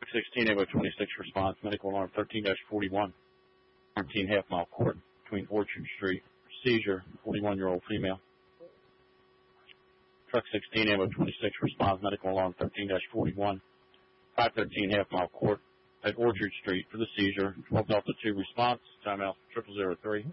16, Avo 26 response, medical alarm 13-41, 13 half-mile court between Orchard Street. Seizure, 41-year-old female. Truck 16, Avo 26 response, medical alarm 13-41, 513 half-mile court at Orchard Street for the seizure. 12 Delta 2 response, timeout 0003.